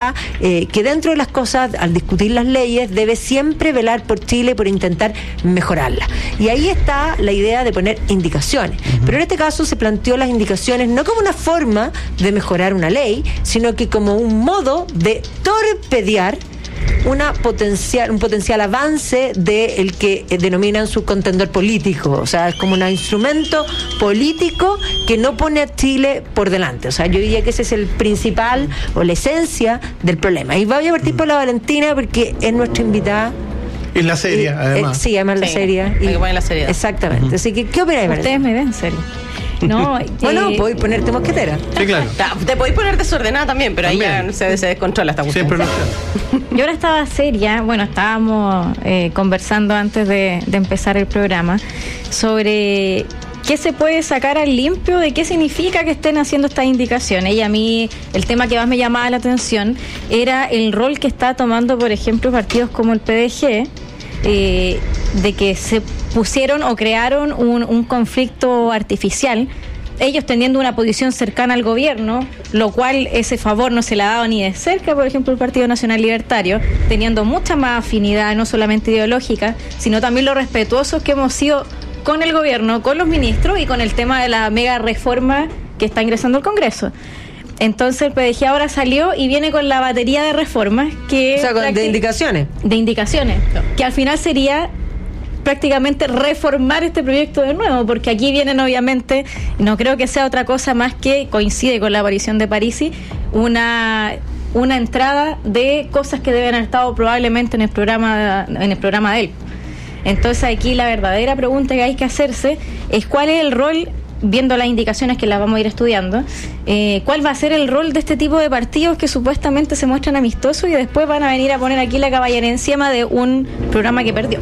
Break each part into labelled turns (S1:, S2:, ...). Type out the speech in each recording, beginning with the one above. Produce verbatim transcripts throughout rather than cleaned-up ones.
S1: idea eh, que dentro de las cosas, al discutir las leyes, debe siempre velar por Chile, por intentar mejorarla. Y ahí está la idea de poner indicaciones. Uh-huh. Pero en este caso se planteó las indicaciones no como una forma de mejorar una ley, sino que como un modo de torpedear una potencial, un potencial avance de el que eh, denominan su contendor político. O sea, es como un instrumento político que no pone a Chile por delante. O sea, yo diría que ese es el principal o la esencia del problema. Y voy a partir por la Valentina porque es nuestra invitada.
S2: Es la serie, además.
S1: Eh, sí, además sí, la serie.
S3: Hay que poner la seriedad.
S1: Exactamente. Uh-huh. Así que, ¿qué opináis, Valentina?
S3: Ustedes me ven serio. No,
S1: bueno,
S3: eh,
S1: podéis ponerte mosquetera.
S2: Sí, claro.
S3: Te podéis poner desordenada también, pero también. Ahí ya se, se descontrola esta cuestión.
S2: Siempre no.
S3: Yo ahora estaba seria, bueno, estábamos eh, conversando antes de, de empezar el programa sobre qué se puede sacar al limpio de qué significa que estén haciendo estas indicaciones. Y a mí el tema que más me llamaba la atención era el rol que está tomando, por ejemplo, partidos como el P D G, eh, de que se pusieron o crearon un, un conflicto artificial, ellos teniendo una posición cercana al gobierno, lo cual ese favor no se le ha dado ni de cerca, por ejemplo, el Partido Nacional Libertario, teniendo mucha más afinidad, no solamente ideológica, sino también lo respetuosos que hemos sido con el gobierno, con los ministros y con el tema de la mega reforma que está ingresando al Congreso. Entonces el P D G ahora salió y viene con la batería de reformas que...
S1: O sea, con, de indicaciones.
S3: De indicaciones, no. Que al final sería prácticamente reformar este proyecto de nuevo, porque aquí vienen obviamente, no creo que sea otra cosa más que coincide con la aparición de Parisi, una una entrada de cosas que deben haber estado probablemente en el programa en el programa de él. Entonces aquí la verdadera pregunta que hay que hacerse es cuál es el rol, viendo las indicaciones que las vamos a ir estudiando, eh, cuál va a ser el rol de este tipo de partidos que supuestamente se muestran amistosos y después van a venir a poner aquí la caballería encima de un programa que perdió.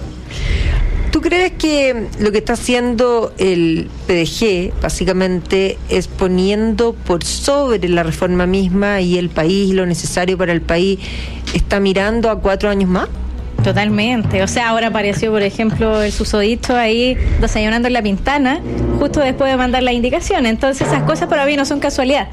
S1: ¿Tú crees que lo que está haciendo el P D G básicamente es poniendo por sobre la reforma misma y el país, lo necesario para el país, está mirando a cuatro años más?
S3: Totalmente, o sea, ahora apareció, por ejemplo, el susodicho ahí desayunando en La Pintana, justo después de mandar la indicación. Entonces esas cosas para mí no son casualidad.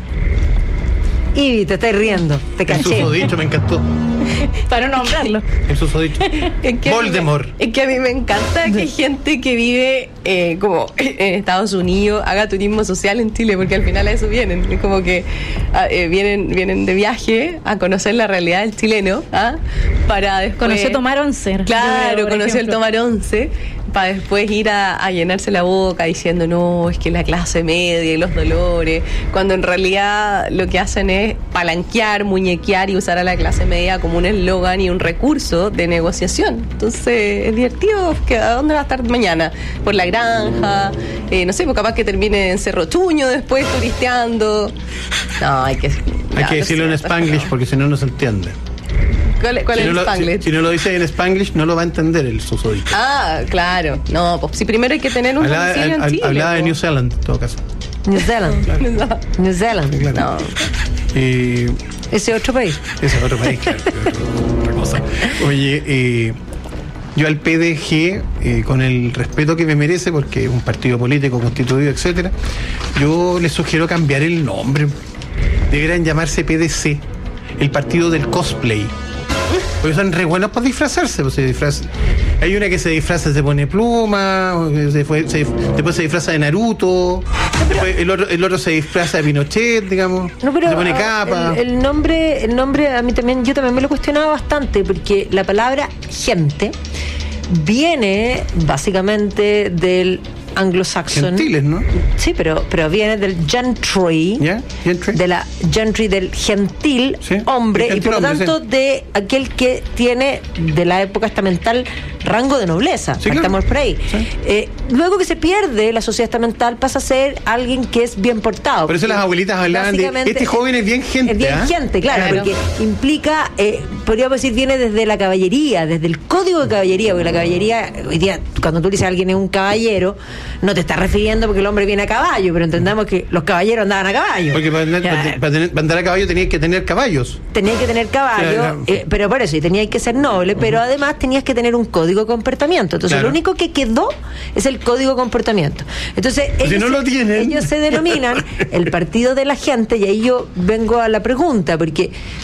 S1: Y te estás riendo, te caché.
S2: El susodicho me encantó.
S3: Para no nombrarlo.
S2: El susodicho.
S3: Es que
S2: Voldemort.
S3: Es que a mí me encanta que gente que vive eh, como en Estados Unidos haga turismo social en Chile, porque al final a eso vienen. Es como que eh, vienen vienen de viaje a conocer la realidad del chileno, ¿ah? Para después...
S1: Conoció tomar once.
S3: Claro, conoció el tomar once, para después ir a, a llenarse la boca diciendo, no, es que la clase media y los dolores, cuando en realidad lo que hacen es palanquear, muñequear y usar a la clase media como un eslogan y un recurso de negociación. Entonces es divertido, que ¿a dónde va a estar mañana? Por la granja, eh, no sé, pues capaz que termine en Cerro Chuño después turisteando. No, hay que...
S2: Hay no, que decirlo en Spanglish, no. Porque si no no se entiende.
S3: ¿Cuál, cuál
S2: si
S3: es
S2: no
S3: el
S2: lo,
S3: Spanglish?
S2: Si, si no lo dice en Spanglish, no lo va a entender el susodicho.
S3: Ah, claro. No, pues si primero hay que tener un
S2: hablaba,
S3: domicilio
S2: al,
S3: en Chile.
S2: Hablaba de
S3: po.
S2: New Zealand, en todo caso.
S1: New Zealand.
S2: Claro.
S1: No. New Zealand.
S2: Claro.
S1: No.
S2: Eh,
S1: ese otro país.
S2: Ese otro país, claro. Otra cosa. Oye, eh, yo al P D G, eh, con el respeto que me merece, porque es un partido político constituido, etcétera, yo les sugiero cambiar el nombre. Deberían llamarse P D C, el partido del cosplay. Porque son re buenos para disfrazarse, pues se disfrazan. Hay una que se disfraza, se pone pluma, se fue, se, después se disfraza de Naruto, después el otro, el otro se disfraza de Pinochet, digamos,
S1: no, pero,
S2: se pone capa.
S1: El, el nombre, el nombre a mí también, yo también me lo he cuestionado bastante, porque la palabra gente viene básicamente del anglosaxón.
S2: Gentiles, ¿no?
S1: Sí, pero, pero viene del gentry,
S2: ¿Ya? Gentry.
S1: de la gentry del gentil,
S2: sí,
S1: hombre,
S2: gentil
S1: y por lo
S2: hombre,
S1: tanto
S2: sí.
S1: de aquel que tiene de la época estamental rango de nobleza.
S2: Sí,
S1: estamos
S2: claro.
S1: por ahí.
S2: Sí.
S1: Eh, luego que se pierde la sociedad estamental, pasa a ser alguien que es bien portado.
S2: Por eso las abuelitas hablaban de este joven es bien gente.
S1: Es bien
S2: ¿eh?
S1: gente, claro,
S3: Claro.
S1: porque implica, eh, podríamos decir, viene desde la caballería, desde el código de caballería, porque la caballería, hoy día, cuando tú le dices a alguien es un caballero, no te estás refiriendo porque el hombre viene a caballo, pero entendamos que los caballeros andaban a caballo.
S2: Porque para, andar,
S1: Ya.
S2: para, tener, para andar a caballo tenías que tener caballos.
S1: Tenías que tener caballo,
S2: Claro.
S1: eh, pero por eso, y tenías que ser noble, pero además tenías que tener un código de comportamiento. Entonces,
S2: Claro.
S1: lo único que quedó es el código de comportamiento. Entonces,
S2: Pues si
S1: ellos,
S2: no lo tienen.
S1: ellos se denominan el partido de la gente, y ahí yo vengo a la pregunta, porque